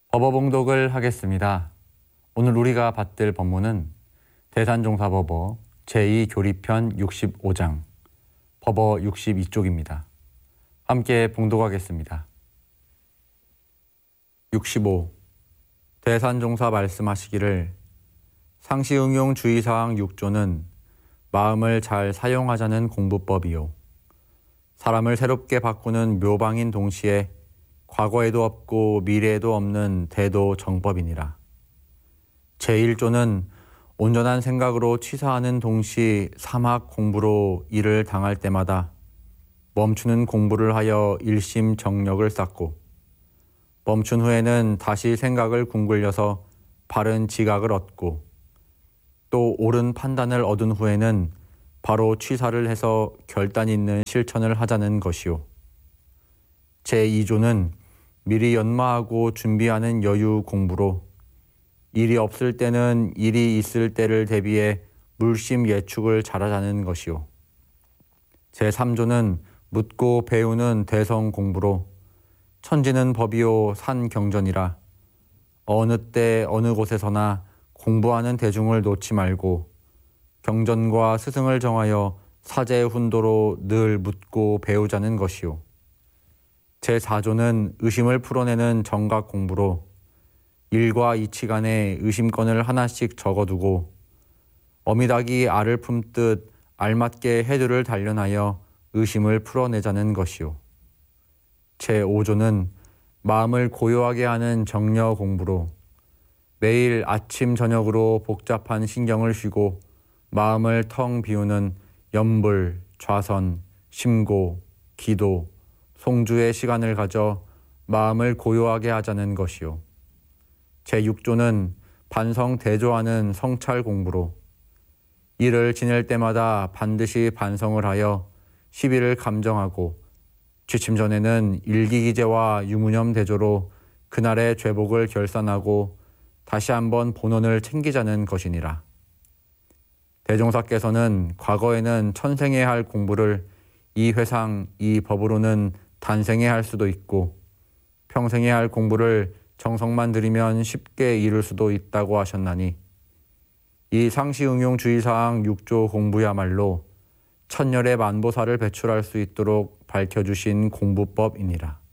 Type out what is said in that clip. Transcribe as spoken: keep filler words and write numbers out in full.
법어봉독을 하겠습니다. 오늘 우리가 받들 법문은 대산종사법어 제이 교리편 육십오 장 법어 육십이 쪽입니다. 함께 봉독하겠습니다. 육십오. 대산종사 말씀하시기를 상시응용 주의사항 육 조는 마음을 잘 사용하자는 공부법이요. 사람을 새롭게 바꾸는 묘방인 동시에 과거에도 없고 미래에도 없는 대도 정법이니라. 제일 조는 온전한 생각으로 취사하는 동시 사막 공부로 이를 당할 때마다 멈추는 공부를 하여 일심 정력을 쌓고 멈춘 후에는 다시 생각을 궁굴려서 바른 지각을 얻고 또 옳은 판단을 얻은 후에는 바로 취사를 해서 결단 있는 실천을 하자는 것이요. 제이 조는 미리 연마하고 준비하는 여유 공부로 일이 없을 때는 일이 있을 때를 대비해 물심 예축을 잘하자는 것이요. 제삼 조는 묻고 배우는 대성 공부로 천지는 법이요 산 경전이라 어느 때 어느 곳에서나 공부하는 대중을 놓지 말고 경전과 스승을 정하여 사제 훈도로 늘 묻고 배우자는 것이요. 제사 조는 의심을 풀어내는 정각 공부로 일과 이치간에 의심건을 하나씩 적어두고 어미닭이 알을 품듯 알맞게 해두를 단련하여 의심을 풀어내자는 것이요. 제오 조는 마음을 고요하게 하는 정려 공부로 매일 아침 저녁으로 복잡한 신경을 쉬고 마음을 텅 비우는 염불, 좌선, 심고, 기도, 송주의 시간을 가져 마음을 고요하게 하자는 것이요. 제육 조는 반성 대조하는 성찰 공부로 일을 지낼 때마다 반드시 반성을 하여 시비를 감정하고 취침 전에는 일기기재와 유무념 대조로 그날의 죄복을 결산하고 다시 한번 본원을 챙기자는 것이니라. 대종사께서는 과거에는 천생에 할 공부를 이 회상, 이 법으로는 단생에 할 수도 있고 평생에 할 공부를 정성만 들이면 쉽게 이룰 수도 있다고 하셨나니 이 상시응용 주의사항 육 조 공부야말로 천열의 만보사를 배출할 수 있도록 밝혀주신 공부법이니라.